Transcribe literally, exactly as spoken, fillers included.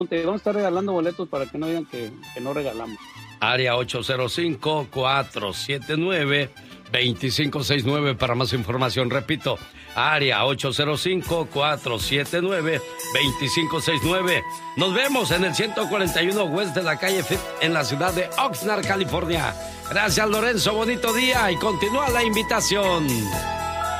Te vamos a estar regalando boletos para que no digan que, que no regalamos. Área ocho cero cinco, cuatro siete nueve, dos cinco seis nueve para más información. Repito, área ocho cero cinco, cuatro siete nueve, dos cinco seis nueve. Nos vemos en el ciento cuarenta y uno West de la calle Fifth en la ciudad de Oxnard, California. Gracias, Lorenzo. Bonito día y continúa la invitación.